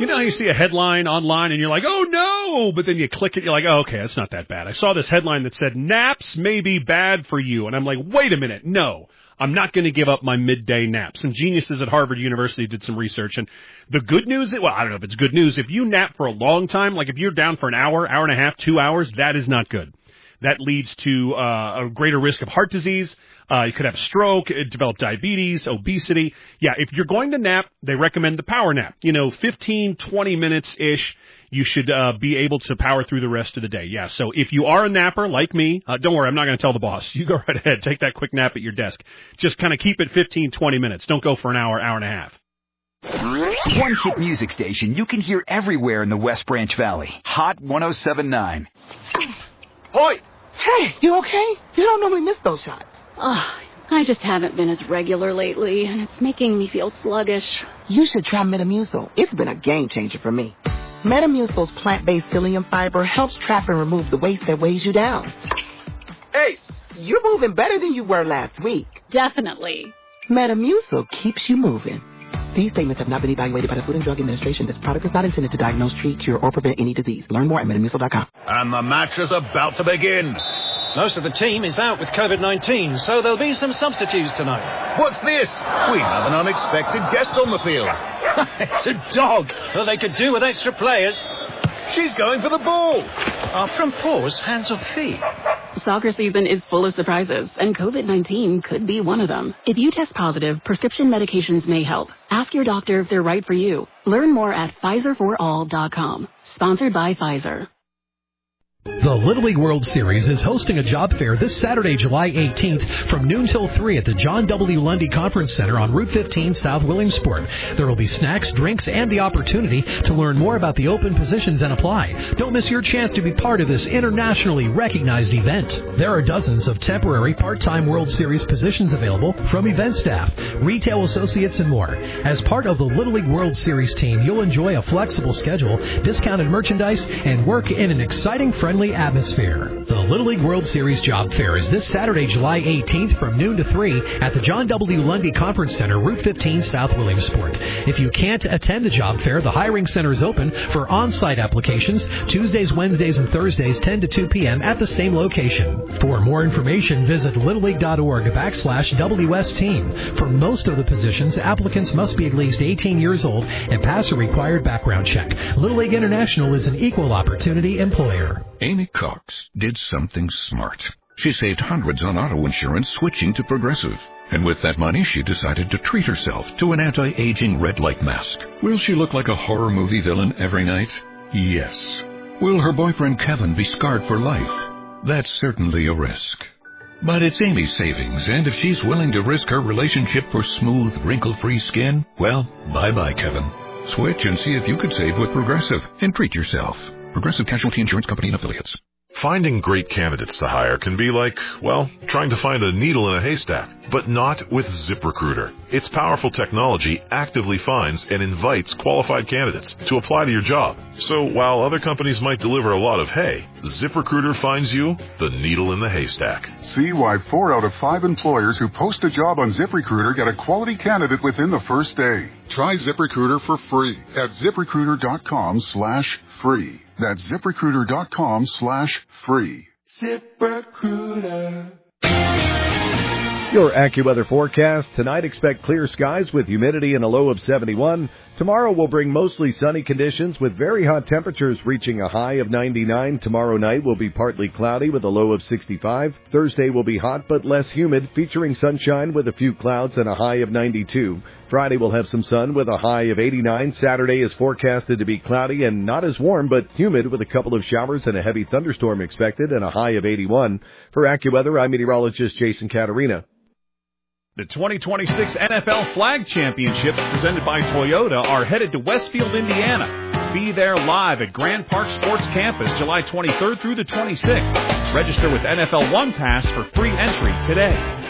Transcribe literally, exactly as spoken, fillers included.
You know how you see a headline online and you're like, oh, no, but then you click it, you're like, oh, okay, that's not that bad. I saw this headline that said, naps may be bad for you. And I'm like, wait a minute, no. I'm not going to give up my midday nap. Some geniuses at Harvard University did some research, and the good news, well, I don't know if it's good news. If you nap for a long time, like if you're down for an hour, hour and a half, two hours, that is not good. That leads to uh, a greater risk of heart disease. Uh, you could have stroke, develop diabetes, obesity. Yeah, if you're going to nap, they recommend the power nap. You know, fifteen, twenty minutes-ish. You should uh, be able to power through the rest of the day. Yeah, so if you are a napper like me, uh, don't worry, I'm not going to tell the boss. You go right ahead. Take that quick nap at your desk. Just kind of keep it fifteen, twenty minutes. Don't go for an hour, hour and a half. One hit music station you can hear everywhere in the West Branch Valley. Hot one oh seven point nine. Hoy! Hey, you okay? You don't normally miss those shots. Oh, I just haven't been as regular lately, and it's making me feel sluggish. You should try Metamucil. It's been a game changer for me. Metamucil's plant-based psyllium fiber helps trap and remove the waste that weighs you down. Ace, you're moving better than you were last week. Definitely. Metamucil keeps you moving. These statements have not been evaluated by the Food and Drug Administration. This product is not intended to diagnose, treat, cure, or prevent any disease. Learn more at metamucil dot com. And the match is about to begin. Most of the team is out with covid nineteen, so there'll be some substitutes tonight. What's this? We have an unexpected guest on the field. It's a dog. Well, they could do with extra players. She's going for the ball. Are from paws, hands or feet? Soccer season is full of surprises, and covid nineteen could be one of them. If you test positive, prescription medications may help. Ask your doctor if they're right for you. Learn more at Pfizer for all dot com. Sponsored by Pfizer. The Little League World Series is hosting a job fair this Saturday, July eighteenth from noon till three at the John W. Lundy Conference Center on Route fifteen South Williamsport. There will be snacks, drinks, and the opportunity to learn more about the open positions and apply. Don't miss your chance to be part of this internationally recognized event. There are dozens of temporary part-time World Series positions available from event staff, retail associates, and more. As part of the Little League World Series team, you'll enjoy a flexible schedule, discounted merchandise, and work in an exciting friendly atmosphere. The Little League World Series Job Fair is this Saturday, July eighteenth from noon to three at the John W. Lundy Conference Center, Route fifteen South Williamsport. If you can't attend the job fair, the hiring center is open for on-site applications Tuesdays, Wednesdays, and Thursdays, ten to two p.m. at the same location. For more information, visit littleleague.org backslash WS team. For most of the positions, applicants must be at least eighteen years old and pass a required background check. Little League International is an equal opportunity employer. Amy Cox did something smart. She saved hundreds on auto insurance switching to Progressive. And with that money, she decided to treat herself to an anti-aging red light mask. Will she look like a horror movie villain every night? Yes. Will her boyfriend Kevin be scarred for life? That's certainly a risk. But it's Amy's savings, and if she's willing to risk her relationship for smooth, wrinkle-free skin, well, bye-bye, Kevin. Switch and see if you could save with Progressive and treat yourself. Progressive Casualty Insurance Company and Affiliates. Finding great candidates to hire can be like, well, trying to find a needle in a haystack, but not with ZipRecruiter. Its powerful technology actively finds and invites qualified candidates to apply to your job. So while other companies might deliver a lot of hay, ZipRecruiter finds you the needle in the haystack. See why four out of five employers who post a job on ZipRecruiter get a quality candidate within the first day. Try ZipRecruiter for free at ZipRecruiter.com slash free. That's ZipRecruiter.com slash free. ZipRecruiter. Your AccuWeather forecast. Tonight, expect clear skies with humidity and a low of seventy-one. Tomorrow will bring mostly sunny conditions with very hot temperatures reaching a high of ninety-nine. Tomorrow night will be partly cloudy with a low of sixty-five. Thursday will be hot but less humid, featuring sunshine with a few clouds and a high of ninety-two. Friday will have some sun with a high of eighty-nine. Saturday is forecasted to be cloudy and not as warm but humid with a couple of showers and a heavy thunderstorm expected and a high of eighty-one. For AccuWeather, I'm meteorologist Jason Caterina. The twenty twenty-six N F L Flag Championships presented by Toyota are headed to Westfield, Indiana. Be there live at Grand Park Sports Campus July twenty-third through the twenty-sixth. Register with N F L One Pass for free entry today.